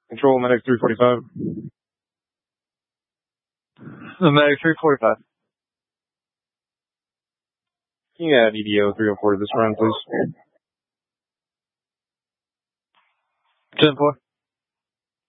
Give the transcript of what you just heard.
Control Medic 345. Medic 345. Can you add EDO 304 to this run, please? 10-4.